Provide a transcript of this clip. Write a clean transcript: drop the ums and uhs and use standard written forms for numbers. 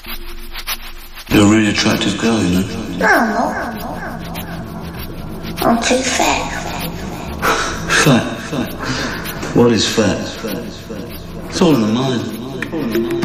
You're a really attractive girl, you know. No, I'm too fat. Fat? What is fat? It's all in the mind.